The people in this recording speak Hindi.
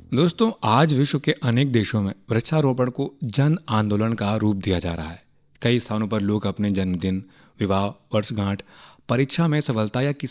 दोस्तों, आज विश्व के अनेक देशों में वृक्षारोपण को जन आंदोलन का रूप दिया जा रहा है। कई स्थानों पर लोग अपने जन्मदिन, विवाह, वर्षगांठ, परीक्षा में सफलता या किसी